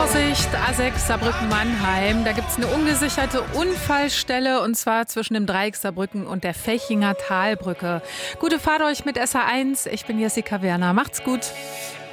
Vorsicht, A6 Saarbrücken-Mannheim. Da gibt es eine ungesicherte Unfallstelle und zwar zwischen dem Dreieck Saarbrücken und der Fechinger Talbrücke. Gute Fahrt euch mit SA1. Ich bin Jessica Werner. Macht's gut.